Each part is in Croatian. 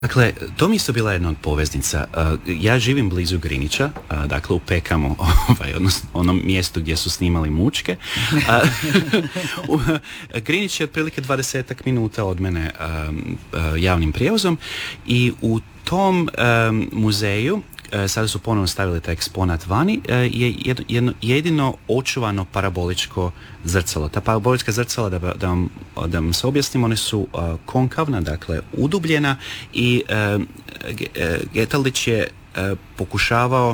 Dakle, to mi isto bila jedna od poveznica. Ja živim blizu Grinića, dakle u Pekamo, odnosno onom mjestu gdje su snimali Mučke. Grinić je otprilike 20 minuta od mene javnim prijevozom i u tom muzeju, sada su ponovno stavili taj eksponat vani, je jedino očuvano paraboličko zrcalo. Ta parabolička zrcala, da vam se objasnim, one su konkavna, dakle udubljena, i Getaldić je pokušavao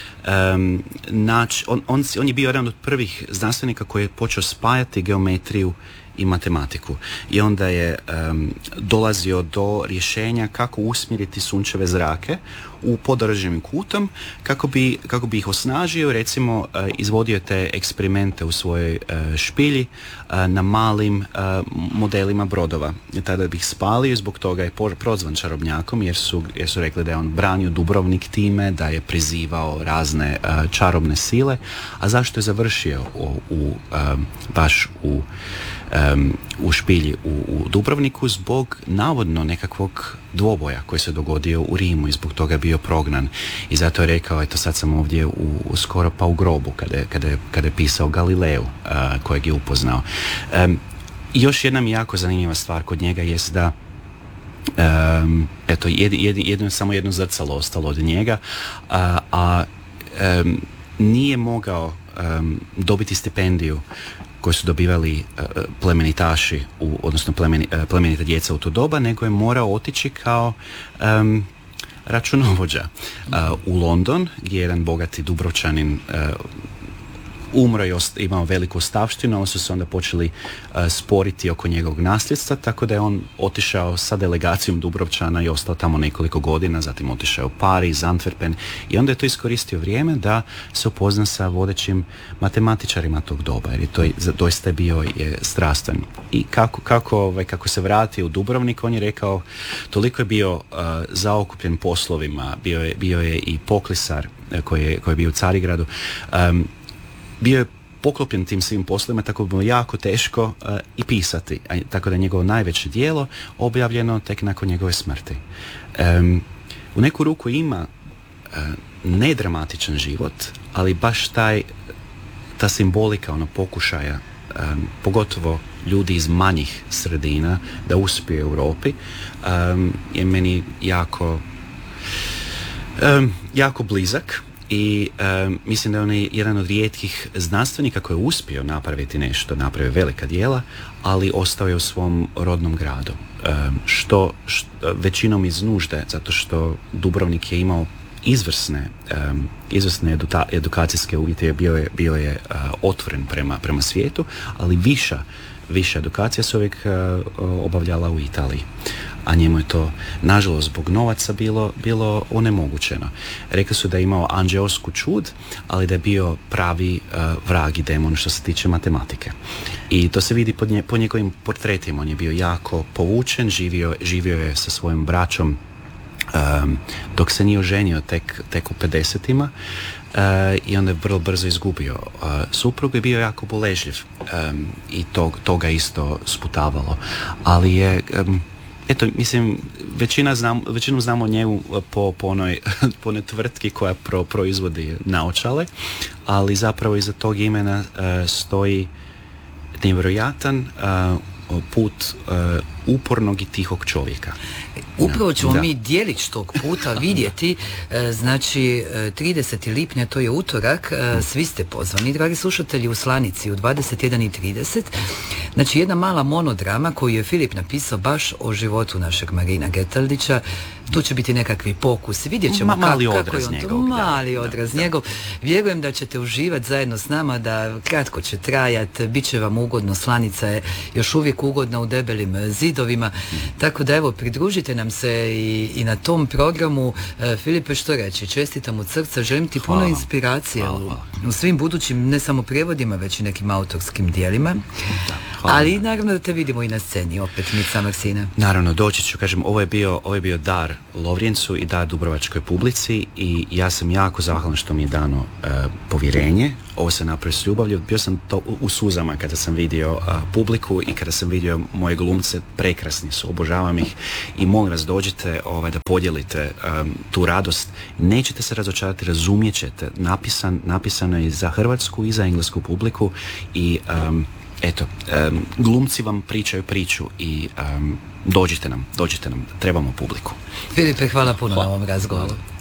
on je bio jedan od prvih znanstvenika koji je počeo spajati geometriju i matematiku. I onda je dolazio do rješenja kako usmjeriti sunčeve zrake u pododređenim kutom kako bi ih osnažio. Recimo, izvodio te eksperimente u svojoj špilji na malim modelima brodova. I tada bi ih spalio i zbog toga je prozvan čarobnjakom, jer su rekli da je on branio Dubrovnik time, da je prizivao razne čarobne sile. A zašto je završio baš u špilji u Dubrovniku? Zbog navodno nekakvog dvoboja koji se dogodio u Rimu i zbog toga je bio prognan. I zato je rekao, eto sad sam ovdje skoro pa u grobu kada je pisao Galileu kojeg je upoznao. I još jedna mi jako zanimljiva stvar kod njega jest da eto, samo jedno zrcalo ostalo od njega, nije mogao dobiti stipendiju koji su dobivali plemenitaši, odnosno plemenita djeca u to doba, nego je morao otići kao računovođa u London, gdje je jedan bogati Dubrovčanin umro i imao veliku ostavštinu, ali su se onda počeli sporiti oko njegovog nasljedstva, tako da je on otišao sa delegacijom Dubrovčana i ostao tamo nekoliko godina, zatim otišao u Pariz, Antwerpen, i onda je to iskoristio vrijeme da se upozna sa vodećim matematičarima tog doba, jer je to doista bio strastven. I kako se vratio u Dubrovnik, on je rekao, toliko je bio zaokupljen poslovima, bio je i poklisar koji je bio u Carigradu, bio je poklopljen tim svim poslovima, tako bilo jako teško i pisati. Tako da je njegovo najveće djelo objavljeno tek nakon njegove smrti. U neku ruku ima nedramatičan život, ali baš ta simbolika pokušaja, pogotovo ljudi iz manjih sredina da uspije u Europi, je meni jako blizak. I mislim da je on jedan od rijetkih znanstvenika koji je uspio napraviti nešto, napravio velika djela, ali ostao je u svom rodnom gradu. Što većinom iz nužde, zato što Dubrovnik je imao izvrsne edukacijske uvjete, bio je otvoren prema svijetu, ali viša edukacija se uvijek obavljala u Italiji. A njemu je to, nažalost, zbog novaca bilo onemogućeno. Rekli su da je imao anđeosku čud, ali da je bio pravi vrag i demon što se tiče matematike. I to se vidi po njegovim portretima. On je bio jako povučen, živio je sa svojom braćom dok se nije oženio tek u 50-ima. I onda je vrlo brzo izgubio suprugu i bio jako boležljiv i to ga isto sputavalo. Ali je eto, mislim, većinom znamo njemu po onoj tvrtki koja proizvodi naočale, ali zapravo iza tog imena stoji nevjerojatan put upornog i tihog čovjeka. Upravo ćemo mi dijelić tog puta vidjeti, znači 30. lipnja, to je utorak, svi ste pozvani, dragi slušatelji, u Slanici u 21:30. Znači jedna mala monodrama koju je Filip napisao baš o životu našeg Marina Getaldića. Tu će biti nekakvi pokus, vidjet ćemo mali odraz njegov. Vjerujem da ćete uživati zajedno s nama, da kratko će trajati, bit će vam ugodno, Slanica je još uvijek ugodna u debelim zidovima, tako da evo, pridružite nam se i na tom programu. Filipe, što reći, čestitam od srca, želim ti puno inspiracije u svim budućim, ne samo prijevodima, već i nekim autorskim dijelima. Ali naravno da te vidimo i na sceni, opet Mica Marsina. Naravno, doći ću, kažem, ovo je bio dar Lovrijencu i dar dubrovačkoj publici i ja sam jako zahvalan što mi je dano povjerenje, ovo se napravio s ljubavlju. Bio sam to u suzama kada sam vidio publiku i kada sam vidio moje glumce, prekrasni su, obožavam ih i molim vas dođite da podijelite tu radost. Nećete se razočarati, razumijet ćete. Napisano je za hrvatsku i za englesku publiku i eto, glumci vam pričaju priču i dođite nam, trebamo publiku. Filipe, hvala puno na ovom razgovoru.